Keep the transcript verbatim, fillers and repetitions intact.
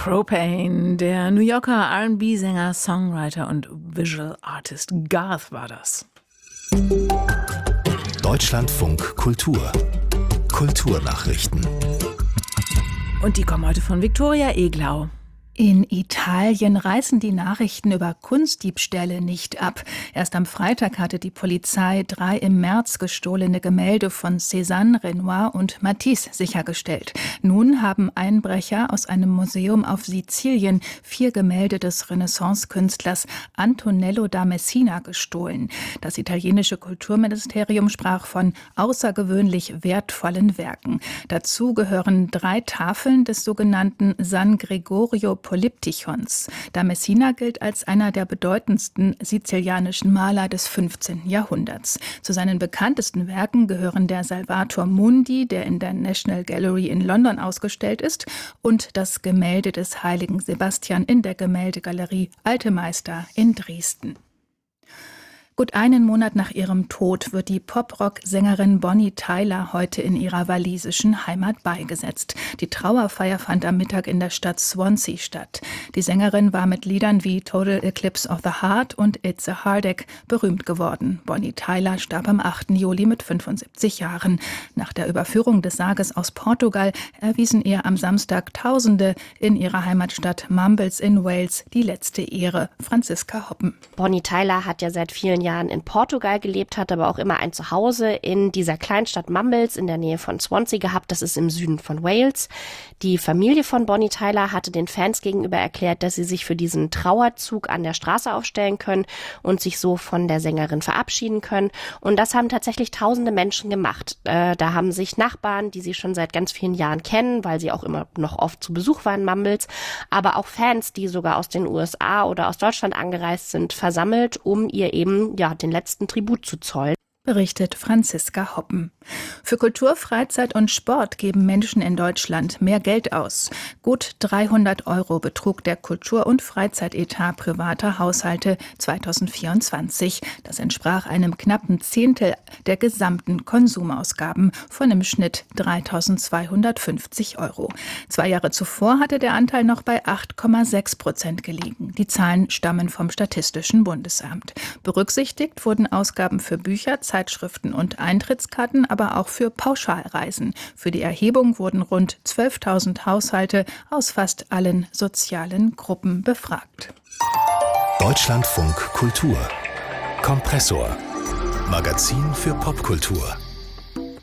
Propane, der New Yorker R and B-Sänger, Songwriter und Visual Artist Garth war das. Deutschlandfunk Kultur. Kulturnachrichten. Und die kommen heute von Viktoria Eglau. In Italien reißen die Nachrichten über Kunstdiebstähle nicht ab. Erst am Freitag hatte die Polizei drei im März gestohlene Gemälde von Cézanne, Renoir und Matisse sichergestellt. Nun haben Einbrecher aus einem Museum auf Sizilien vier Gemälde des Renaissance-Künstlers Antonello da Messina gestohlen. Das italienische Kulturministerium sprach von außergewöhnlich wertvollen Werken. Dazu gehören drei Tafeln des sogenannten San Gregorio Polyptychons. Da Messina gilt als einer der bedeutendsten sizilianischen Maler des fünfzehnten Jahrhunderts. Zu seinen bekanntesten Werken gehören der Salvator Mundi, der in der National Gallery in London ausgestellt ist, und das Gemälde des heiligen Sebastian in der Gemäldegalerie Alte Meister in Dresden. Gut einen Monat nach ihrem Tod wird die Pop-Rock-Sängerin Bonnie Tyler heute in ihrer walisischen Heimat beigesetzt. Die Trauerfeier fand am Mittag in der Stadt Swansea statt. Die Sängerin war mit Liedern wie Total Eclipse of the Heart und It's a Heartache berühmt geworden. Bonnie Tyler starb am achten Juli mit fünfundsiebzig Jahren. Nach der Überführung des Sarges aus Portugal erwiesen ihr am Samstag Tausende in ihrer Heimatstadt Mumbles in Wales die letzte Ehre. Franziska Hoppen. Bonnie Tyler hat ja seit vielen Jahren in Portugal gelebt, hat aber auch immer ein Zuhause in dieser Kleinstadt Mumbles in der Nähe von Swansea gehabt. Das ist im Süden von Wales. Die Familie von Bonnie Tyler hatte den Fans gegenüber erklärt, dass sie sich für diesen Trauerzug an der Straße aufstellen können und sich so von der Sängerin verabschieden können. Und das haben tatsächlich tausende Menschen gemacht. Äh, da haben sich Nachbarn, die sie schon seit ganz vielen Jahren kennen, weil sie auch immer noch oft zu Besuch waren in Mumbles, aber auch Fans, die sogar aus den U S A oder aus Deutschland angereist sind, versammelt, um ihr eben ja den letzten Tribut zu zollen. Berichtet Franziska Hoppen. Für Kultur, Freizeit und Sport geben Menschen in Deutschland mehr Geld aus. Gut dreihundert Euro betrug der Kultur- und Freizeitetat privater Haushalte zweitausendvierundzwanzig. Das entsprach einem knappen Zehntel der gesamten Konsumausgaben von im Schnitt dreitausendzweihundertfünfzig Euro. Zwei Jahre zuvor hatte der Anteil noch bei acht Komma sechs Prozent gelegen. Die Zahlen stammen vom Statistischen Bundesamt. Berücksichtigt wurden Ausgaben für Bücher, Zeitschriften und Eintrittskarten, aber auch für Pauschalreisen. Für die Erhebung wurden rund zwölftausend Haushalte aus fast allen sozialen Gruppen befragt. Deutschlandfunk Kultur. Kompressor. Magazin für Popkultur.